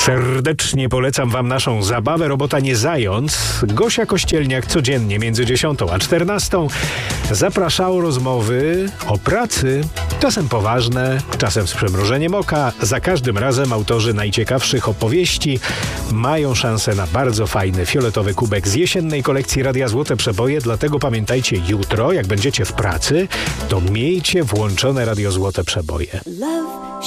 Serdecznie polecam wam naszą zabawę Robota nie zając. Gosia Kościelniak codziennie między 10 a 14 zaprasza o rozmowy o pracy, czasem poważne, czasem z przymrużeniem oka. Za każdym razem autorzy najciekawszych opowieści mają szansę na bardzo fajny fioletowy kubek z jesiennej kolekcji Radia Złote Przeboje, dlatego pamiętajcie, jutro jak będziecie w pracy, to miejcie włączone Radio Złote Przeboje.